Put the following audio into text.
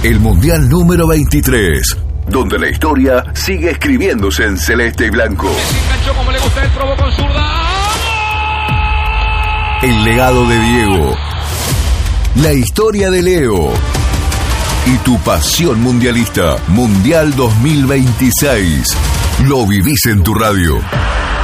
El Mundial número 23, donde la historia sigue escribiéndose en celeste y blanco. Se enganchó como le gusta, él probó con zurda. El legado de Diego, la historia de Leo y tu pasión mundialista. Mundial 2026. Lo vivís en tu radio.